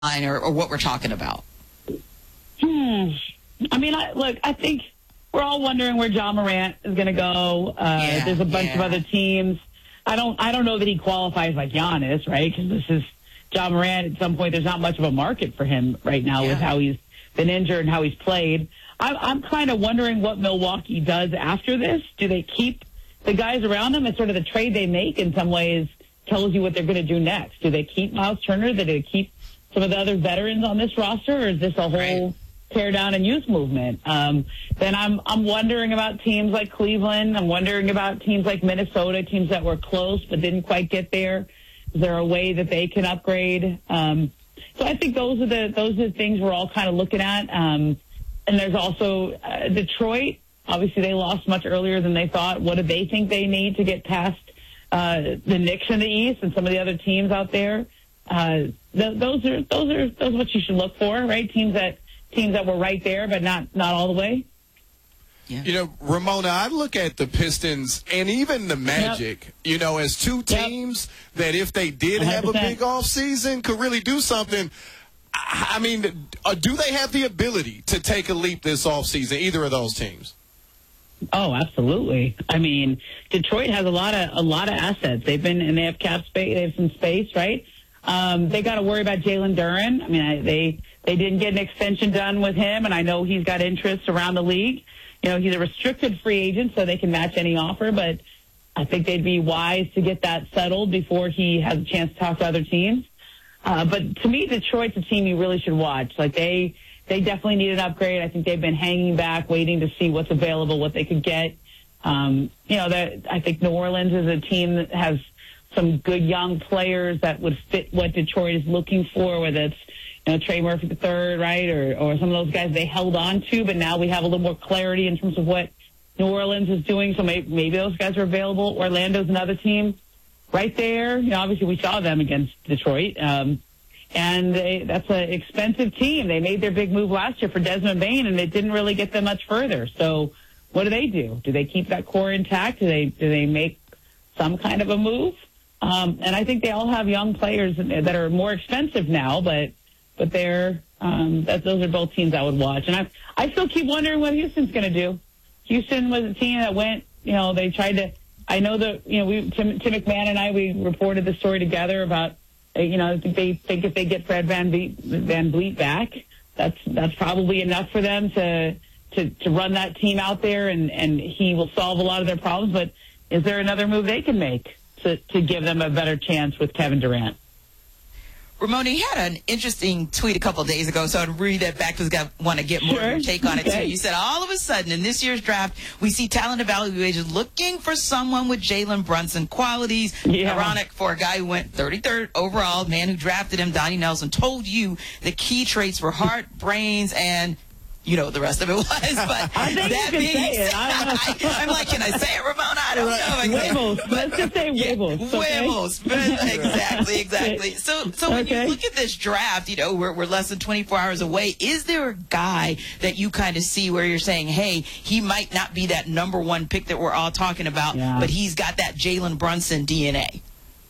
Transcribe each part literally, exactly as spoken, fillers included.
or, or what we're talking about? Hmm. I mean, I, look, I think we're all wondering where John Morant is going to go. Uh, yeah, there's a bunch yeah. of other teams. I don't, I don't know that he qualifies like Giannis, right? Because this is John Morant. At some point, there's not much of a market for him right now yeah. with how he's been injured and how he's played. I'm, I'm kind of wondering what Milwaukee does after this. Do they keep the guys around them? It's sort of the trade they make in some ways tells you what they're going to do next. Do they keep Miles Turner? Do they keep some of the other veterans on this roster, or is this a whole right. tear down and youth movement? Um, then I'm I'm wondering about teams like Cleveland. I'm wondering about teams like Minnesota, teams that were close but didn't quite get there. Is there a way that they can upgrade? Um, so I think those are the those are the things we're all kind of looking at. Um, and there's also uh, Detroit. Obviously, they lost much earlier than they thought. What do they think they need to get past uh, the Knicks in the East and some of the other teams out there? Uh, th- those are those are those are what you should look for, right? Teams that teams that were right there, but not not all the way. Yeah. You know, Ramona, I look at the Pistons and even the Magic, yep. you know, as two teams yep. that if they did one hundred percent have a big off season could really do something. I, I mean, uh, do they have the ability to take a leap this off season? Either of those teams? Oh, absolutely. I mean, Detroit has a lot of a lot of assets. They've been and they have cap space. They have some space, right? Um, they got to worry about Jalen Duren. I mean, I, they they didn't get an extension done with him, and I know he's got interest around the league. You know, he's a restricted free agent, so they can match any offer. But I think they'd be wise to get that settled before he has a chance to talk to other teams. Uh, but to me, Detroit's a team you really should watch. Like they they definitely need an upgrade. I think they've been hanging back, waiting to see what's available, what they could get. Um, you know, that I think New Orleans is a team that has some good young players that would fit what Detroit is looking for, whether it's, you know, Trey Murphy the third, right, or, or some of those guys they held on to, but now we have a little more clarity in terms of what New Orleans is doing, so maybe, maybe those guys are available. Orlando's another team right there. You know, obviously we saw them against Detroit, um, and they, that's an expensive team. They made their big move last year for Desmond Bane, and it didn't really get them much further. So what do they do? Do they keep that core intact? Do they do they make some kind of a move? Um, and I think they all have young players that are more expensive now, but but they're um, that those are both teams I would watch. And I I still keep wondering what Houston's going to do. Houston was a team that went, you know, they tried to. I know that you know we Tim, Tim McMahon and I we reported the story together about uh, you know I think they think if they get Fred Van Vliet, Van Vliet back, that's that's probably enough for them to to to run that team out there, and and he will solve a lot of their problems. But is there another move they can make to, to give them a better chance with Kevin Durant? Ramona, you had an interesting tweet a couple of days ago, so I'd read that back because I want to get more sure. of your take on it, okay. too. You said, all of a sudden, in this year's draft, we see talent evaluators looking for someone with Jalen Brunson qualities. Yeah. Ironic for a guy who went thirty-third overall, man who drafted him, Donnie Nelson, told you the key traits were heart, brains, and you know what the rest of it was, but I think that you can being say it. I, I'm like, can I say it, Ramona? I don't know. I Huevos. Let's just say huevos. Okay? Huevos. Exactly, exactly. So, so when okay. you look at this draft, you know, we're, we're less than twenty-four hours away. Is there a guy that you kind of see where you're saying, hey, he might not be that number one pick that we're all talking about, yeah. but he's got that Jalen Brunson D N A?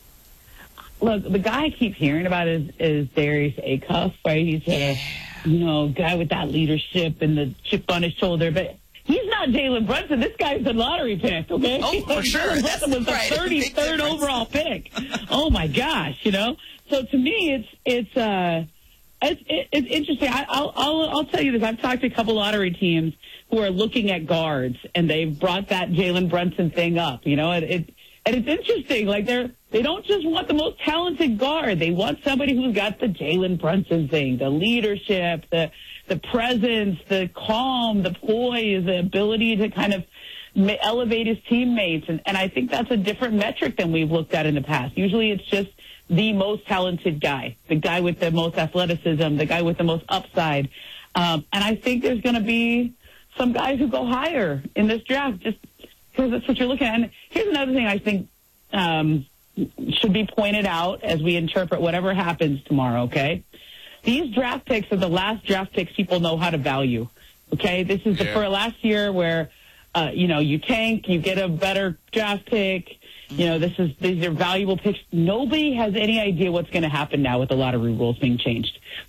Look, the guy I keep hearing about is, is Darius Acuff, right? He's a, yeah. you know, guy with that leadership and the chip on his shoulder, but he's not Jalen Brunson. This guy's a lottery pick, okay? Oh, for sure. Jalen That's Brunson was the right. thirty-third overall pick. Oh my gosh, you know. So to me, it's it's uh, it's, it's interesting. I, I'll I'll I'll tell you this. I've talked to a couple lottery teams who are looking at guards, and they've brought that Jalen Brunson thing up. You know, it, it and it's interesting. Like they're they don't just want the most talented guard. They want somebody who's got the Jalen Brunson thing, the leadership, the the presence, the calm, the poise, the ability to kind of elevate his teammates. And, and I think that's a different metric than we've looked at in the past. Usually it's just the most talented guy, the guy with the most athleticism, the guy with the most upside. Um, and I think there's going to be some guys who go higher in this draft just because that's what you're looking at. And here's another thing I think um, should be pointed out as we interpret whatever happens tomorrow, okay? These draft picks are the last draft picks people know how to value, okay? This is the yeah. for last year where, uh, you know, you tank, you get a better draft pick, You know, this is these are valuable picks. Nobody has any idea what's going to happen now with the lottery rules being changed.